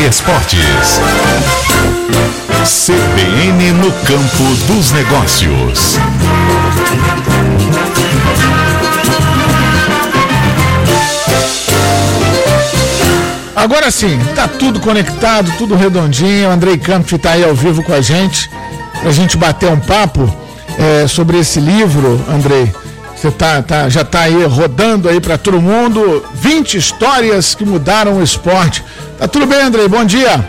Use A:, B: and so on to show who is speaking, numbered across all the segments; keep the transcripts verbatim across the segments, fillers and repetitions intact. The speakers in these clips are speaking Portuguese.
A: Esportes. C B N no campo dos negócios.
B: Agora sim, tá tudo conectado, tudo redondinho. O Andrei Campos está aí ao vivo com a gente, pra gente bater um papo é, sobre esse livro, Andrei. Você tá, tá, já está aí rodando aí para todo mundo, vinte histórias que mudaram o esporte. Tá tudo bem, Andrei? Bom dia.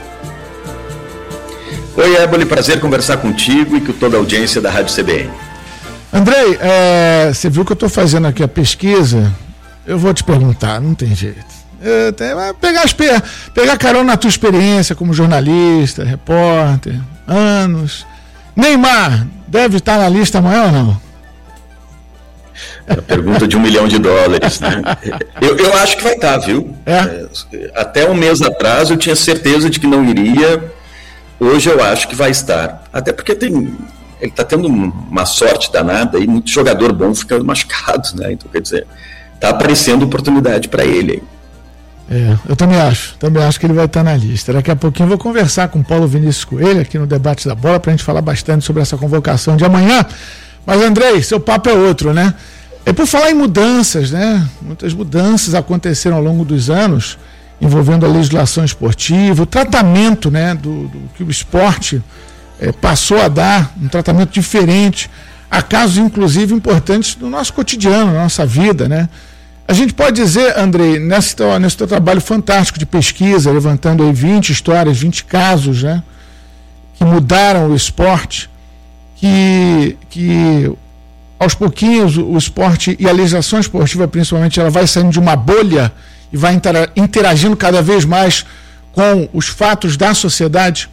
C: Oi, Éboli, prazer conversar contigo e com toda a audiência da Rádio C B N.
B: Andrei, é, você viu que eu estou fazendo aqui a pesquisa? Eu vou te perguntar, não tem jeito. É, tem, pegar, as, pegar carona na tua experiência como jornalista, repórter, anos. Neymar deve estar na lista amanhã ou não?
C: É a pergunta de um milhão de dólares, né? Eu, eu acho que vai estar, viu?
B: É?
C: Até um mês atrás eu tinha certeza de que não iria. Hoje eu acho que vai estar. Até porque tem, ele está tendo uma sorte danada e muito jogador bom ficando machucado, né? Então, quer dizer, está aparecendo oportunidade para ele aí.
B: É, eu também acho, também acho que ele vai estar na lista. Daqui a pouquinho eu vou conversar com o Paulo Vinícius Coelho aqui no Debate da Bola para a gente falar bastante sobre essa convocação de amanhã. Mas, Andrei, seu papo é outro, né? É por falar em mudanças, né? Muitas mudanças aconteceram ao longo dos anos, envolvendo a legislação esportiva, o tratamento, né, do, do que o esporte é, passou a dar, um tratamento diferente, a casos, inclusive, importantes do nosso cotidiano, da nossa vida, né? A gente pode dizer, Andrei, nesse teu, nesse teu trabalho fantástico de pesquisa, levantando aí vinte histórias, vinte casos, né, que mudaram o esporte, que, que aos pouquinhos o esporte e a legislação esportiva, principalmente, ela vai saindo de uma bolha e vai interagindo cada vez mais com os fatos da sociedade?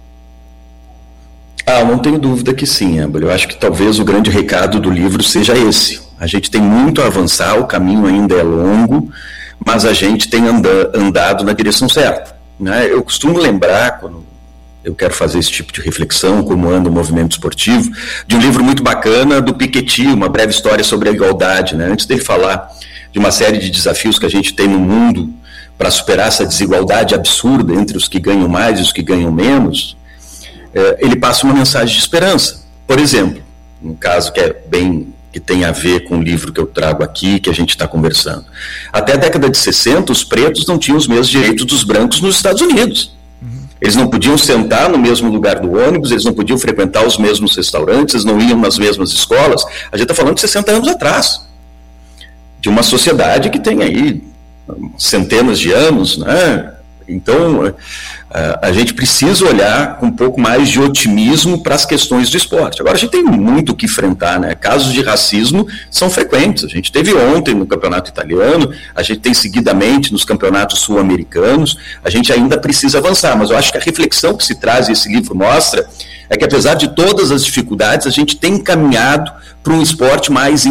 C: Ah, não tenho dúvida que sim, Éboli. Eu acho que talvez o grande recado do livro seja esse. A gente tem muito a avançar, o caminho ainda é longo, mas a gente tem anda, andado na direção certa, né? Eu costumo lembrar, quando eu quero fazer esse tipo de reflexão, como anda o movimento esportivo, de um livro muito bacana do Piketty, Uma Breve História sobre a Igualdade, né? Antes dele falar de uma série de desafios que a gente tem no mundo para superar essa desigualdade absurda entre os que ganham mais e os que ganham menos, é, ele passa uma mensagem de esperança. Por exemplo, um caso que é bem... que tem a ver com o livro que eu trago aqui, que a gente está conversando. Até a década de sessenta, os pretos não tinham os mesmos direitos dos brancos nos Estados Unidos. Eles não podiam sentar no mesmo lugar do ônibus, eles não podiam frequentar os mesmos restaurantes, eles não iam nas mesmas escolas. A gente está falando de sessenta anos atrás, de uma sociedade que tem aí centenas de anos, né? Então, a gente precisa olhar com um pouco mais de otimismo para as questões do esporte. Agora, a gente tem muito o que enfrentar, né? Casos de racismo são frequentes. A gente teve ontem no campeonato italiano, a gente tem seguidamente nos campeonatos sul-americanos, a gente ainda precisa avançar, mas eu acho que a reflexão que se traz e esse livro mostra é que, apesar de todas as dificuldades, a gente tem caminhado para um esporte mais